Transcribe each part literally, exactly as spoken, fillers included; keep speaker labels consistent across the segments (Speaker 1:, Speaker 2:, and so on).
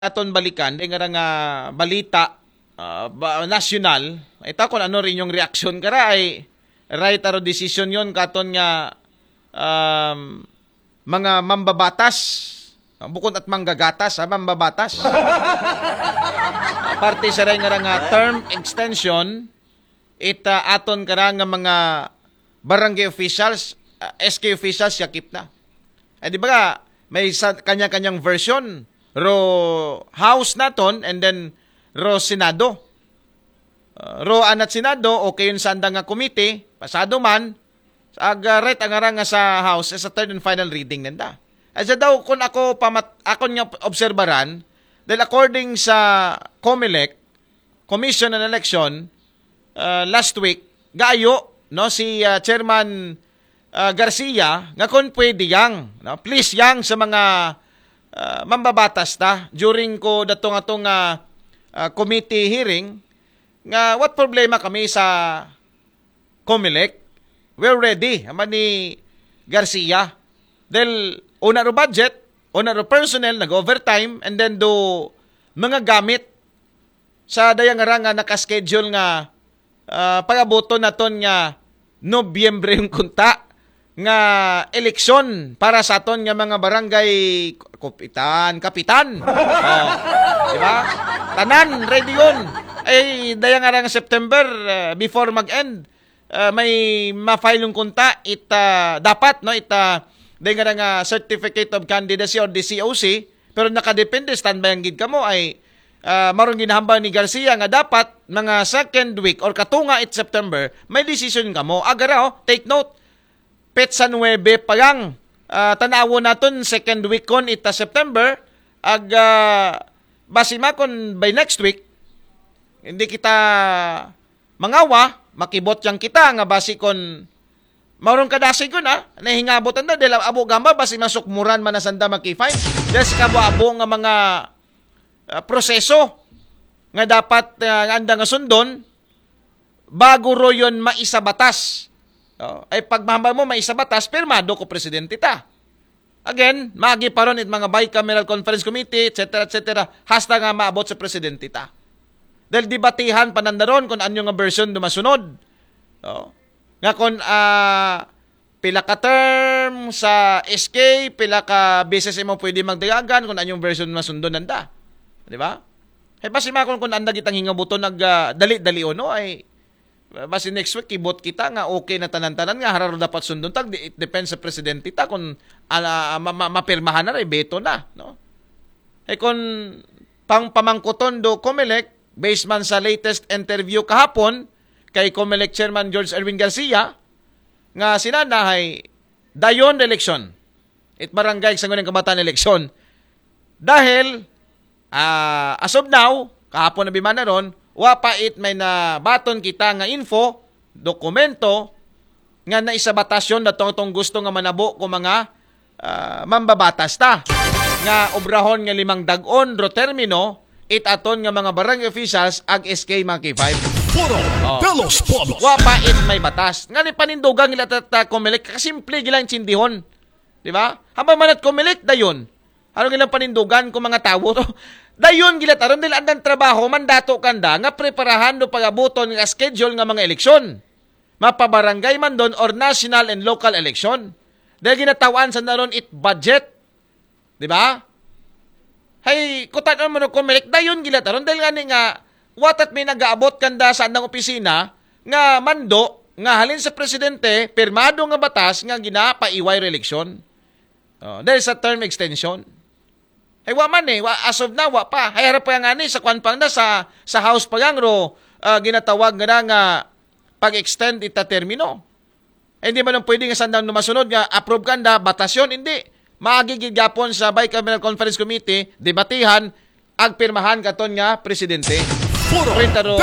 Speaker 1: aton balikan di nga nga balita uh, ba, national ita kung ano rin yung reaksyon kara ay right aro decision yon katon nga um, mga mambabatas bukod at manggagatas ha, mambabatas parte sa rin nga nga term extension ita aton kara nga mga barangay officials uh, S K officials yakip na ay di ba nga may kanya-kanyang version ro House naton and then ro Senado. Uh, ro anat Senado okay yun sa andang nga committee pasado man aga right ang nga sa House sa third and final reading nanda. Asa daw kun ako pamat ako nya obserbaran dahil according sa COMELEC Commission on Election uh, last week gayo no si uh, Chairman uh, Garcia nga kun pwede yang no please yang sa mga Uh, mambabatas ta during ko datong atong uh, uh, committee hearing nga what problema kami sa COMELEC we're ready aman ni Garcia del una ro budget una ro personnel nag overtime and then do mga gamit sa dayang nga nga naka-schedule nga uh, pagaboto naton nga Nobyembre yung kunta nga eleksyon para sa aton nga mga barangay kapitan, kapitan. Oh, di ba? Tanan, ready yun. Ay, daya nga nga September, uh, before mag-end, uh, may ma-file yung kunta, ita, dapat, no, ita, daya nga nga Certificate of Candidacy or the C O C, pero nakadepende, standby ang gid ka mo, ay, uh, marong ginahamba ni Garcia nga dapat, mga second week, or katunga it September, may decision ka mo. Agara, oh, take note, petsa nuwebe pa lang, uh, tanawo naton second week kon ita September, ag uh, basima kon by next week, hindi kita mangawa, makibot yang kita nga basi kon maurong kadasi ko na, nahingabotan na, dahil abo gamba, basi masukmuran manasanda makifine, dahil sa kabo-abo nga mga uh, proseso nga dapat uh, anda nga sundon, bago ro yun maisabatas. Oh, ay pagmahambal mo may isa batas, pirmado ko presidente ta. Again, magi paron it mga bicameral conference committee, et cetera et cetera hasta nga maabot sa presidente ta. Dahil dibatihan panandaron kung anyo nga version dumasunod. Oh. Nga kung uh, pila ka term sa S K, pila ka beses mo pwede magdagagan kung anyong version masundon nanda. Di ba? Ay basi makon kung anda kitang hingabuto nag uh, dali-dali ono ay basi next week kibot kita nga okay na tanan-tanan nga hararo dapat sundon tag it depends sa presidente ta kung uh, mapirmahan na ray beto na no eh kung pang pamangkuton do COMELEC based man sa latest interview kahapon kay COMELEC Chairman George Erwin Garcia nga sinanahay dayon election it barangay sa ngunang kabataan election dahil uh, as of now kahapon na bimana ron wapait may na baton kita nga info, dokumento, nga na isa batasyon na tong gusto nga manabo ko mga uh, mambabatas ta. Nga obrahon nga limang dag-on ro termino, it aton nga mga barangay officials ag S K Monkey five. Oh. Wapait may batas. Nga ni panindugang ila tata COMELEC, kasimple gilang tsindihon. Di ba? Hamba manat COMELEC, dayon. Ano gilang panindugan ko mga tawo to? Dayon gila taron dili andang trabaho mandato kanda nga preparahan do pagabuton nga schedule nga mga eleksyon. Mapabarangay man don or national and local election. Dahil ginatawan sa naron it budget. Di ba? Hay kutan mo no COMELEC dayon gila taron dahil nga ni nga watat may nagaabot kanda sa andang opisina nga mando nga halin sa presidente pirmado nga batas nga ginapaiway re-eleksyon. Oh, dahil sa term extension. Ay wa man eh, wa, as of now, wa pa. Ay harap pa nga ni, sa kwan pang na, sa, sa house pa nga, ro, uh, ginatawag nga na nga pag-extend ita termino. Eh, hindi man lang pwede nga sandang numasunod nga, approve kanda, batasyon, hindi. Maagigid gapon sa Bicameral Conference Committee, debatihan, agpirmahan katon nga, presidente. Pwentaro,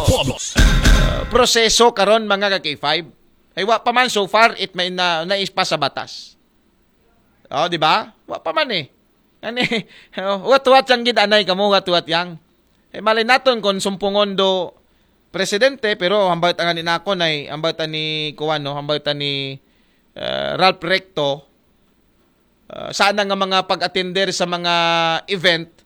Speaker 1: uh, proseso karon mga ka-K five. Ay wa pa man, so far, it may na, naispa sa batas. O, oh, di ba? Wa pa man eh. Ani, wat-wat yang gid anay kamo wat-wat yang. Eh malay naton kon sumpungon do presidente pero hambay tangan ni nako nay hambay ta ni kuwan no, hambay ta ni uh, Ralph Recto uh, sana nga mga pag-attender sa mga event